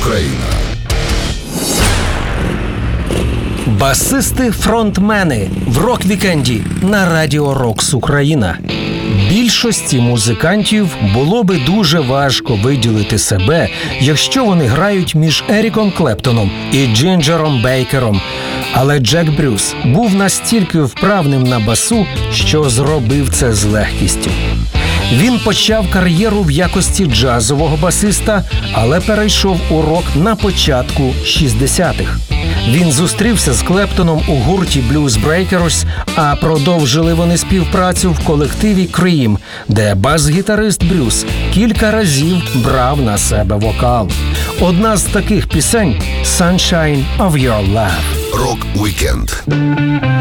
Україна. Басисти-фронтмени в рок-вікенді на Радіо Рокс Україна. Більшості музикантів було би дуже важко виділити себе, якщо вони грають між Еріком Клептоном і Джинджером Бейкером. Але Джек Брюс був настільки вправним на басу, що зробив це з легкістю. Він почав кар'єру в якості джазового басиста, але перейшов у рок на початку 60-х. Він зустрівся з Клептоном у гурті Blues Breakers, а продовжили вони співпрацю в колективі Cream, де бас-гітарист Брюс кілька разів брав на себе вокал. Одна з таких пісень – «Sunshine of Your Love». Рок-вікенд.